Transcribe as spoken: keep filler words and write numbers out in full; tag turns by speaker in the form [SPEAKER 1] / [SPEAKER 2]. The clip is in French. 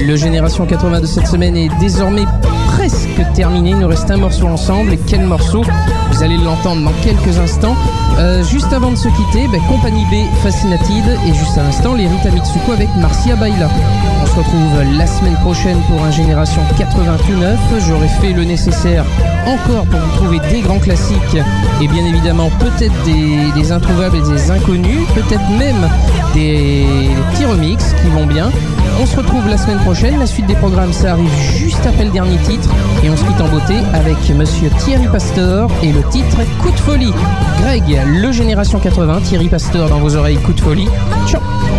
[SPEAKER 1] Le Génération quatre-vingts de cette semaine est désormais presque terminé. Il nous reste un morceau ensemble. Et quel morceau? Vous allez l'entendre dans quelques instants. Euh, juste avant de se quitter, bah, Compagnie B, Fascinated. Et juste à l'instant, les Rita Mitsuko avec Marcia Baila. On se retrouve la semaine prochaine pour un Génération quatre-vingt-neuf. J'aurai fait le nécessaire encore pour vous trouver des grands classiques. Et bien évidemment, peut-être des, des introuvables et des inconnus. Peut-être même des, des petits remixes qui vont bien. On se retrouve la semaine prochaine. La suite des programmes, ça arrive juste après le dernier titre. Et on se quitte en beauté avec Monsieur Thierry Pastor et le titre Coup de folie. Greg, le Génération quatre-vingts, Thierry Pastor dans vos oreilles, Coup de folie. Ciao.